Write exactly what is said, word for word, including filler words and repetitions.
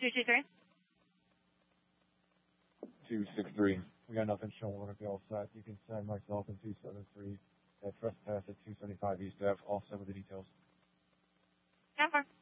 two two three. two six three. We got nothing showing. We're going to be all set. You can send myself and two seven three at trespass at two seventy-five East Ave. All set with the details. ten four.